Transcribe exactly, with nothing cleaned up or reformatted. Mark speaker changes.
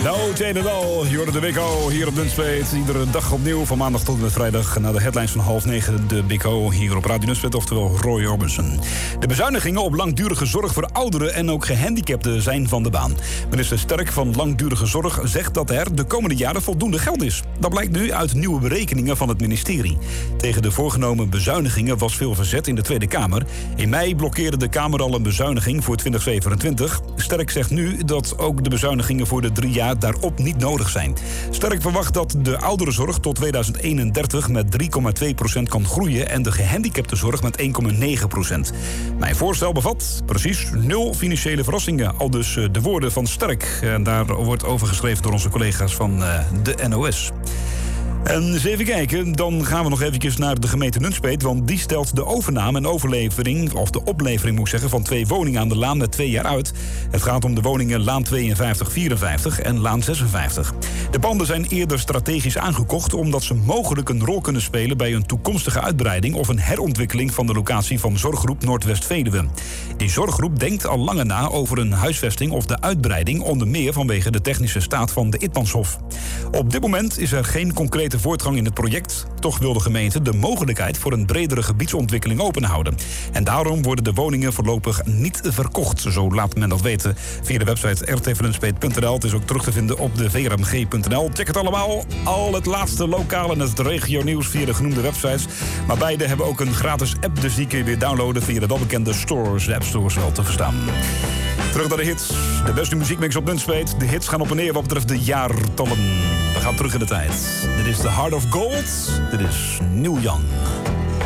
Speaker 1: No Chain at All, je hoorde de Big O hier op Nunspeet. Iedere dag opnieuw, van maandag tot en met vrijdag... naar de headlines van half negen, de Big O hier op Radio Nunspeet, oftewel Roy Orbison. De bezuinigingen op langdurige zorg voor ouderen en ook gehandicapten zijn van de baan. Minister Sterk van Langdurige Zorg zegt dat er de komende jaren voldoende geld is. Dat blijkt nu uit nieuwe berekeningen van het ministerie. Tegen de voorgenomen bezuinigingen was veel verzet in de Tweede Kamer. In mei blokkeerde de Kamer al een bezuiniging voor twintig zevenentwintig. Sterk zegt nu dat ook de bezuinigingen voor de drie jaar daarop niet nodig zijn. Sterk verwacht dat de ouderenzorg tot tweeduizend eenendertig met drie komma twee procent kan groeien en de gehandicaptenzorg met één komma negen procent. Mijn voorstel bevat precies nul financiële verrassingen, al dus de woorden van Sterk. En daar wordt over geschreven door onze collega's van de N O S. En eens even kijken, dan gaan we nog eventjes naar de gemeente Nunspeet... want die stelt de overname en overlevering, of de oplevering moet ik zeggen... van twee woningen aan de Laan met twee jaar uit. Het gaat om de woningen Laan tweeënvijftig vierenvijftig en Laan zesenvijftig. De panden zijn eerder strategisch aangekocht... omdat ze mogelijk een rol kunnen spelen bij een toekomstige uitbreiding... of een herontwikkeling van de locatie van Zorggroep Noordwest-Veluwe. Die zorggroep denkt al langer na over een huisvesting of de uitbreiding... onder meer vanwege de technische staat van de Itmanshof. Op dit moment is er geen concrete voortgang in het project. Toch wil de gemeente de mogelijkheid voor een bredere gebiedsontwikkeling openhouden. En daarom worden de woningen voorlopig niet verkocht. Zo laat men dat weten via de website r t v nunspeet punt n l. Het is ook terug te vinden op de v r m g punt n l. Check het allemaal. Al het laatste lokaal en het regio-nieuws via de genoemde websites. Maar beide hebben ook een gratis app, dus die kun je weer downloaden via de welbekende stores, de app stores wel te verstaan. Terug naar de hits. De beste muziekmix op Nunspeet. De hits gaan op en neer wat betreft de jaartallen. We gaan terug in de tijd. Dit is The Heart of Gold. Dit is Neil Young.